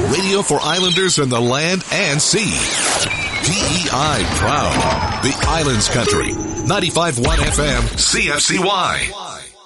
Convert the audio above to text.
Radio for Islanders in the land and sea. DEI proud. The Islands Country. 95.1 FM CFCY.